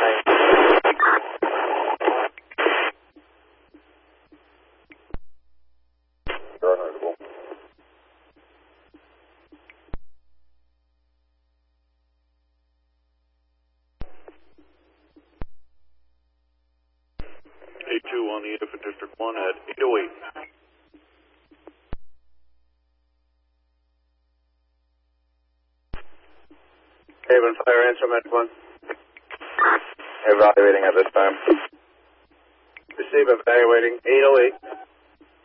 A2 on the for District 1 at 808. Haven Fire, answer Med 1. Evaluating at this time. Receive, evaluating 808.